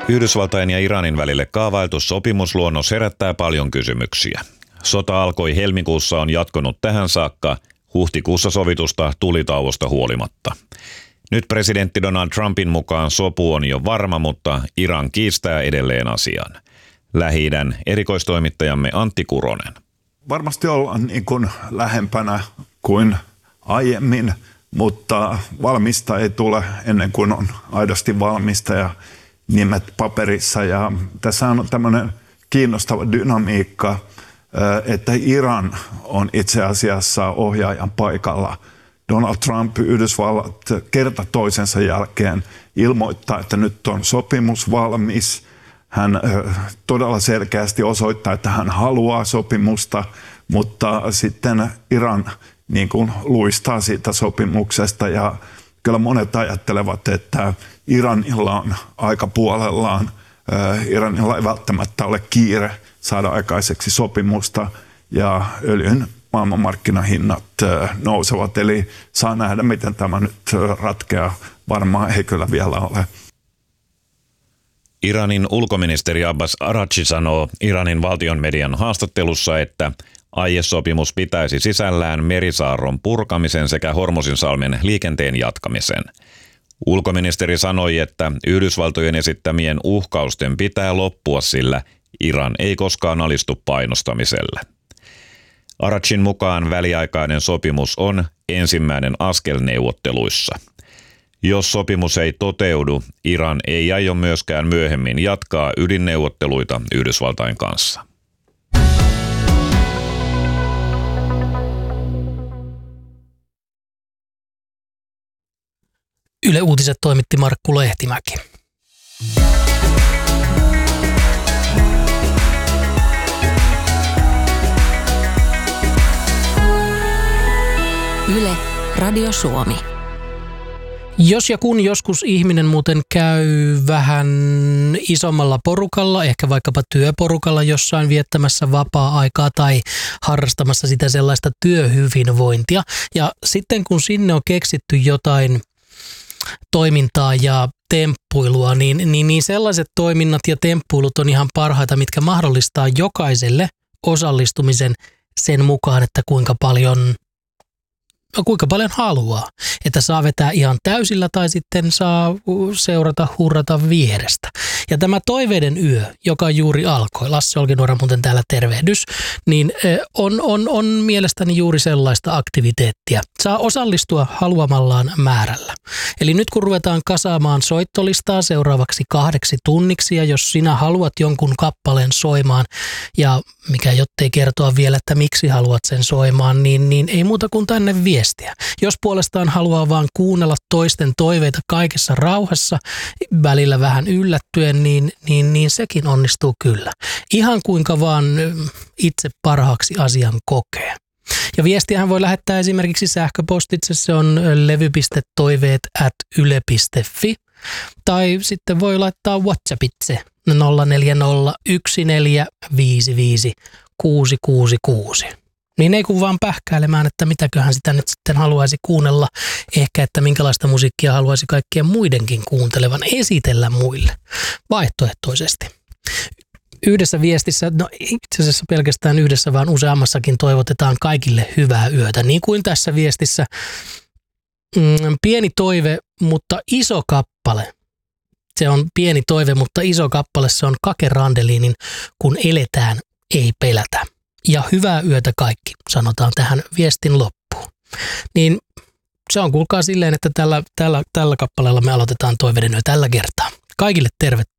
Yhdysvaltain ja Iranin välille kaavailtu sopimusluonnos herättää paljon kysymyksiä. Sota alkoi helmikuussa, on jatkunut tähän saakka huhtikuussa sovitusta tulitauosta huolimatta. Nyt presidentti Donald Trumpin mukaan sopu on jo varma, mutta Iran kiistää edelleen asian. Lähi-idän erikoistoimittajamme Antti Kuronen. Varmasti ollaan niin kuin lähempänä kuin aiemmin, mutta valmista ei tule ennen kuin on aidosti valmista ja nimet paperissa. Ja tässä on tämmöinen kiinnostava dynamiikka, että Iran on itse asiassa ohjaajan paikalla. Donald Trump, Yhdysvallat kerta toisensa jälkeen ilmoittaa, että nyt on sopimus valmis. Hän todella selkeästi osoittaa, että hän haluaa sopimusta, mutta sitten Iran niin kuin luistaa siitä sopimuksesta ja kyllä monet ajattelevat, että Iranilla on aika puolellaan. Iranilla ei välttämättä ole kiire saada aikaiseksi sopimusta ja öljyn maailmanmarkkinahinnat nousevat. Eli saa nähdä, miten tämä nyt ratkeaa. Varmaan ei kyllä vielä ole. Iranin ulkoministeri Abbas Araghchi sanoo Iranin valtion median haastattelussa, että aiesopimus pitäisi sisällään merisaarron purkamisen sekä Hormuzinsalmen liikenteen jatkamisen. Ulkoministeri sanoi, että Yhdysvaltojen esittämien uhkausten pitää loppua, sillä Iran ei koskaan alistu painostamiselle. Araghchin mukaan väliaikainen sopimus on ensimmäinen askel neuvotteluissa. Jos sopimus ei toteudu, Iran ei aio myöskään myöhemmin jatkaa ydinneuvotteluita Yhdysvaltain kanssa. Yle Uutiset toimitti Markku Lehtimäki. Yle Radio Suomi. Jos ja kun joskus ihminen muuten käy vähän isommalla porukalla, ehkä vaikkapa työporukalla jossain viettämässä vapaa-aikaa tai harrastamassa sitä sellaista työhyvinvointia, ja sitten kun sinne on keksitty jotain toimintaa ja temppuilua, niin sellaiset toiminnat ja temppuilut on ihan parhaita, mitkä mahdollistaa jokaiselle osallistumisen sen mukaan, että kuinka paljon haluaa. Että saa vetää ihan täysillä tai sitten saa seurata, hurrata vierestä. Ja tämä Toiveiden yö, joka juuri alkoi, Lasse Olkinuora muuten täällä tervehdys, niin on mielestäni juuri sellaista aktiviteettia. Saa osallistua haluamallaan määrällä. Eli nyt kun ruvetaan kasaamaan soittolistaa seuraavaksi 2 tunniksi, ja jos sinä haluat jonkun kappaleen soimaan, ja mikä jottei kertoa vielä, että miksi haluat sen soimaan, niin ei muuta kuin tänne viestiä. Jos puolestaan haluaa vaan kuunnella toisten toiveita kaikessa rauhassa, välillä vähän yllättyen, niin sekin onnistuu kyllä. Ihan kuinka vaan itse parhaaksi asian kokee. Ja viestiähän voi lähettää esimerkiksi sähköpostitse, se on levy.toiveet@yle.fi. Tai sitten voi laittaa WhatsAppitse 0401455666. Niin ei kun vaan pähkäilemään, että mitäköhän sitä nyt sitten haluaisi kuunnella. Ehkä, että minkälaista musiikkia haluaisi kaikkien muidenkin kuuntelevan, esitellä muille vaihtoehtoisesti. Yhdessä viestissä, no itse asiassa pelkästään yhdessä, vaan useammassakin toivotetaan kaikille hyvää yötä. Niin kuin tässä viestissä, pieni toive, mutta iso kappale. Se on pieni toive, mutta iso kappale, se on Kake Randelinin Kun eletään, ei pelätä. Ja hyvää yötä kaikki, sanotaan tähän viestin loppuun. Niin se on kuulkaa silleen, että tällä kappaleella me aloitetaan Toiveiden yö tällä kertaa. Kaikille